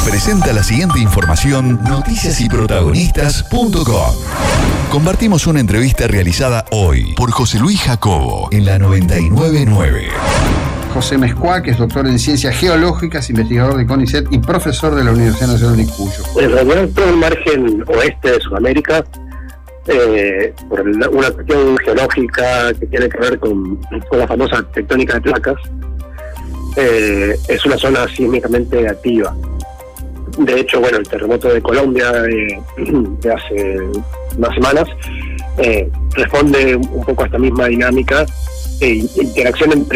presenta la siguiente información noticiasyprotagonistas.com. Compartimos una entrevista realizada hoy por José Luis Jacobo en la 999. José Mezcua, que es doctor en Ciencias Geológicas, investigador de CONICET y profesor de la Universidad Nacional de Cuyo. En realidad, todo el margen oeste de Sudamérica, por una cuestión geológica que tiene que ver con la famosa tectónica de placas, es una zona sísmicamente activa. De hecho, el terremoto de Colombia de hace unas semanas responde un poco a esta misma dinámica de interacción entre